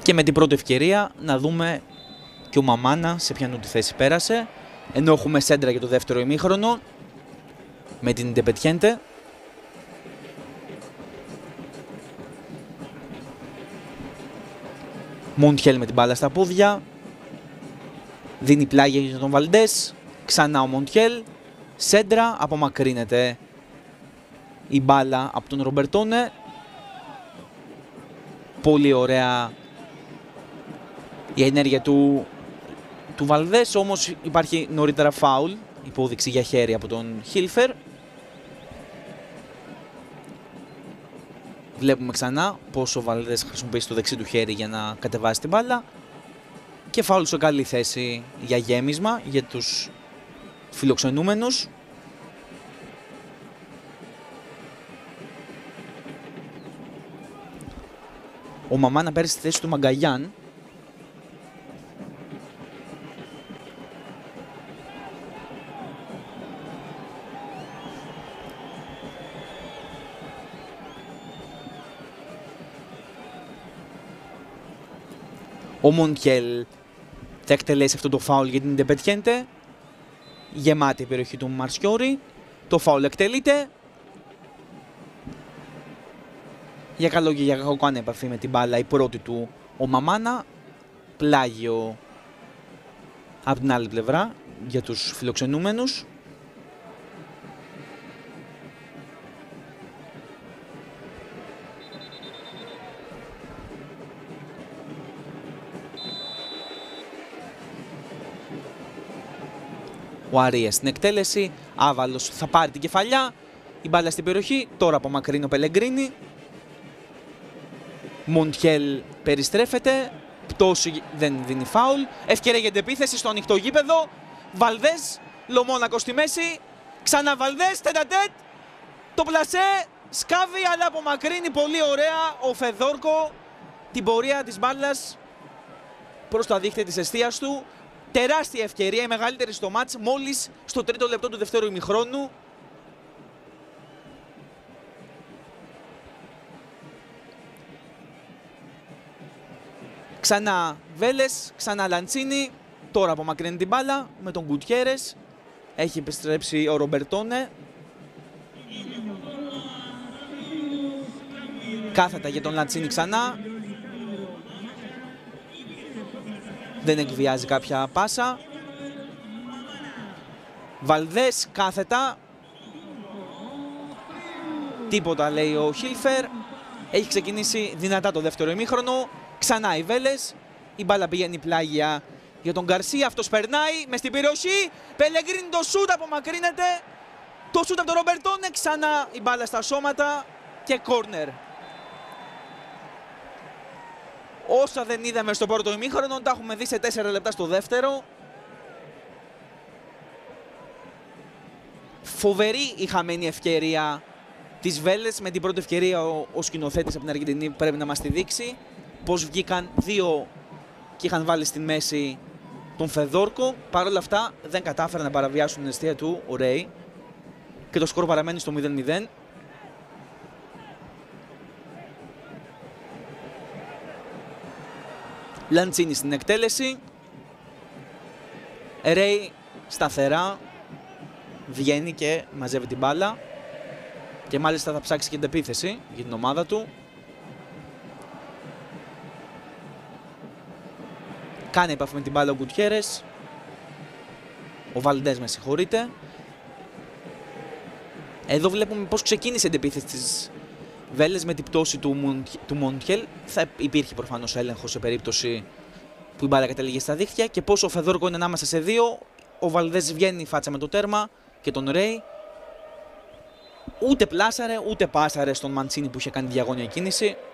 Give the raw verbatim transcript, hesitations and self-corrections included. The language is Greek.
Και με την πρώτη ευκαιρία να δούμε και ο Μαμάνα σε ποιανού τη θέση πέρασε. Ενώ έχουμε σέντρα για το δεύτερο ημίχρονο με την Independiente. Μοντιέλ με την μπάλα στα πόδια. Δίνει πλάγια για τον Βαλντές. Ξανά ο Μοντιέλ. Σέντρα, απομακρύνεται η μπάλα από τον Ρομπερτόνε. Πολύ ωραία η ενέργεια του, του Βαλδές, όμως υπάρχει νωρίτερα φάουλ, υπόδειξη για χέρι από τον Χίλφερ. Βλέπουμε ξανά πως ο Βαλδές χρησιμοποιήσει το δεξί του χέρι για να κατεβάσει την μπάλα. Και φάουλ σε καλή θέση για γέμισμα για τους φιλοξενούμενους. Ο Μαμάνα παίρνει στη θέση του Μαγκαγιάν. Ο Μοντιέλ θα εκτελέσει αυτό το φάουλ για την Independiente. Γεμάτη η περιοχή του Μαρσιόρι. Το φάουλ εκτελείται. Για καλό και για κακό κάνει επαφή με την μπάλα η πρώτη του ο Μαμάνα. Πλάγιο από την άλλη πλευρά για τους φιλοξενούμενους. Ο Αρίας στην εκτέλεση, Άβαλος θα πάρει την κεφαλιά, η μπάλα στην περιοχή, τώρα απομακρύνει ο Πελεγκρίνη. Μοντιέλ περιστρέφεται, πτώση δεν δίνει φάουλ, ευκαιρία για την επίθεση στο ανοιχτό γήπεδο. Βαλδές, Λομόνακο στη μέση, ξανά Βαλδές, τετατέτ, το πλασέ, σκάβει αλλά απομακρύνει πολύ ωραία ο Φεδόρκο την πορεία της μπάλας προς τα δίχτυα της εστίας του. Τεράστια ευκαιρία, η μεγαλύτερη στο μάτς, μόλις στο τρίτο λεπτό του δεύτερου ημιχρόνου. Ξανά Βέλες, ξανά Λαντσίνη, τώρα απομακρύνει την μπάλα με τον Γκουτιέρες. Έχει επιστρέψει ο Ρομπερτόνε. Κάθετα για τον Λαντσίνη ξανά. Δεν εκβιάζει κάποια πάσα. Βαλδές κάθετα. Τίποτα λέει ο Χίλφερ. Έχει ξεκινήσει δυνατά το δεύτερο ημίχρονο. Ξανά οι Βέλες. Η μπάλα πηγαίνει πλάγια για τον Γκαρσία. Αυτός περνάει μες στην περιοχή. Πελεγκρίνει το σούτ, απομακρύνεται. Το σούτ από τον Ρομπερτόνε. Ξανά η μπάλα στα σώματα και κόρνερ. Όσα δεν είδαμε στο πρώτο ημίχρονο, τα έχουμε δει σε τέσσερα λεπτά στο δεύτερο. Φοβερή η χαμένη ευκαιρία της Βέλες. Με την πρώτη ευκαιρία ο, ο σκηνοθέτης από την Αργεντινή πρέπει να μας τη δείξει. Πώς βγήκαν δύο και είχαν βάλει στη μέση τον Φεδόρκο. Παρ' όλα αυτά δεν κατάφεραν να παραβιάσουν την αιστεία του ο Ρέι. Και το σκορ παραμένει στο μηδέν μηδέν. Λαντσίνη στην εκτέλεση. Ρέι σταθερά βγαίνει και μαζεύει την μπάλα. Και μάλιστα θα ψάξει και την επίθεση για την ομάδα του. Κάνει επαφή με την μπάλα ο Γκουτιέρες. Ο Βαλντές με συγχωρείτε. Εδώ βλέπουμε πώς ξεκίνησε την επίθεση της Βέλες με την πτώση του Μοντιέλ. Θα υπήρχε προφανώς έλεγχος σε περίπτωση που η μπάλα κατέληγε στα δίχτυα. Και πόσο ο Φεδόρκο είναι ανάμεσα σε δύο. Ο Βαλδές βγαίνει φάτσα με το τέρμα και τον Ρέι. Ούτε πλάσαρε ούτε πάσαρε στον Μαντσίνη που είχε κάνει διαγώνια κίνηση.